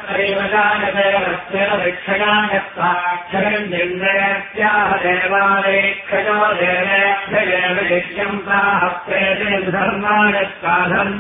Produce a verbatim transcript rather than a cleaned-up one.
ृक्षगानत्वाक्षरञ्जिन्द्रयत्याह देवालेक्षयो देवेभ्येव नित्यम् प्राह प्रेते धर्माणत्वा धर्म